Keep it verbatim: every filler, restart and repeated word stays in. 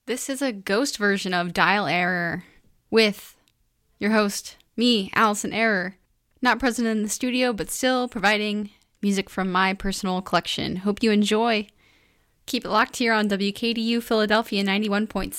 This is a ghost version of Dial Error with your host, me, Allison Error. Not present in the studio, but still providing music from my personal collection. Hope you enjoy. Keep it locked here on W K D U Philadelphia ninety-one point